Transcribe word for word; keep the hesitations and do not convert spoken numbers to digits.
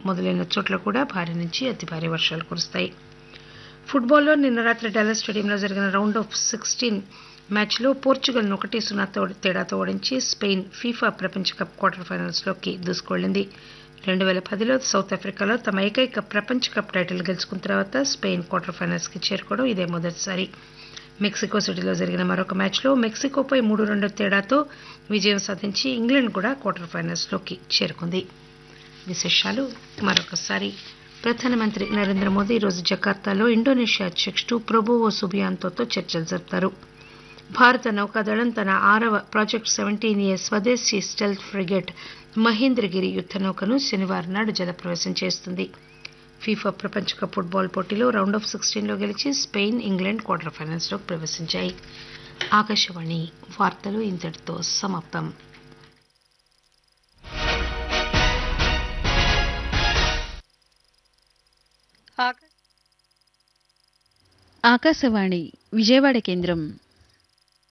మొదలైన చోట్ల కూడా భారీ నుంచి అతి భారీ వర్షాలు కురుస్తాయి. ఫుట్బాల్లో నిన్న రాత్రి డాలస్ స్టేడియంలో జరిగిన రౌండ్ ఆఫ్ సిక్స్టీన్ మ్యాచ్లో పోర్చుగల్ను ఒకటి సున్నా తేడాతో ఓడించి స్పెయిన్ ఫీఫా ప్రపంచ కప్ క్వార్టర్ ఫైనల్స్లోకి దూసుకువెళ్లింది. రెండు వేల పదిలో సౌత్ ఆఫ్రికాలో తమ ఏకైక ప్రపంచ కప్ టైటిల్ గెలుచుకున్న తర్వాత స్పెయిన్ క్వార్టర్ ఫైనల్స్కి చేరుకోవడం ఇదే మొదటిసారి. మెక్సికో సిటీలో జరిగిన మరొక మ్యాచ్లో మెక్సికోపై మూడు రెండు తేడాతో విజయం సాధించి ఇంగ్లాండ్ కూడా క్వార్టర్ ఫైనల్స్లోకి చేరుకుంది. విశేషాలు మరొకసారి. ప్రధానమంత్రి నరేంద్ర మోదీ ఈరోజు జకార్తాలో ఇండోనేషియా అధ్యక్షుడు ప్రబోవో సుబియాంతోతో చర్చలు జరుపుతారు. భారత నౌకాదళం తన ఆరవ ప్రాజెక్ట్ సెవెంటీన్ ఏ స్వదేశీ స్టెల్త్ ఫ్రిగేట్ మహేంద్రగిరి యుద్ద నౌకను శనివారం నాడు జలప్రవేశం చేస్తుంది. ఫీఫా ప్రపంచ కప్ ఫుట్బాల్ పోటీలో రౌండ్ ఆఫ్ సిక్స్టీన్లో గెలిచి స్పెయిన్ ఇంగ్లాండ్ క్వార్టర్ ఫైనల్స్లోకి ప్రవేశించాయి. ఆకాశవాణి వార్తలు ఇంతటితో సమాప్తం. ఆకాశవాణి విజయవాడ కేంద్రం.